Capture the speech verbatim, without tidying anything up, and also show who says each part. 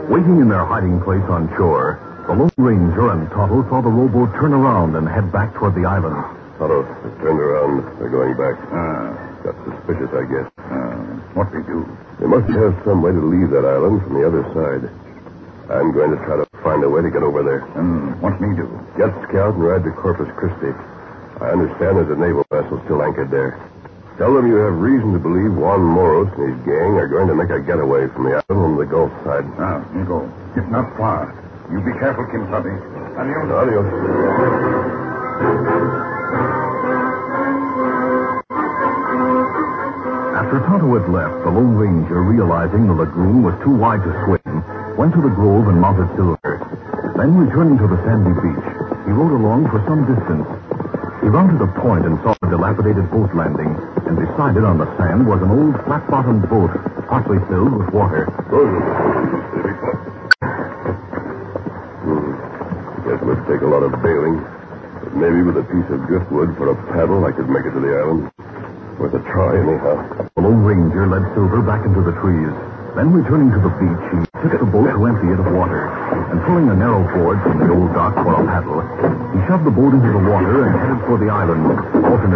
Speaker 1: Waiting in their hiding place on shore, the Lone Ranger and Tonto saw the rowboat turn around and head back toward the island.
Speaker 2: Tonto, they turned around. They're going back.
Speaker 3: Ah.
Speaker 2: Got suspicious, I guess.
Speaker 3: Uh, what we do?
Speaker 2: They must have some way to leave that island from the other side. I'm going to try to find a way to get over there.
Speaker 3: Um, what me do?
Speaker 2: Get Scout and ride to Corpus Christi. I understand there's a naval vessel still anchored there. Tell them you have reason to believe Juan Moros and his gang are going to make a getaway from the island on the Gulf side.
Speaker 3: Ah, you go. It's not far. You be careful, Kimsabi. Adios.
Speaker 2: Adios.
Speaker 1: After Tonto had left, the Lone Ranger, realizing the lagoon was too wide to swim, went to the grove and mounted Silver. Then, returning to the sandy beach, he rode along for some distance. He rounded a point and saw a dilapidated boat landing, and beside it on the sand was an old flat-bottomed boat, partly filled with water.
Speaker 2: Hmm. Guess it would take a lot of bailing, but maybe with a piece of driftwood for a paddle, I could make it to the island. Worth a try, anyhow.
Speaker 1: The Lone Ranger led Silver back into the trees. Then, returning to the beach, he took the boat to empty it of water, and pulling a narrow cord from the old dock for a paddle, he shoved the boat into the water and headed for the island, alternately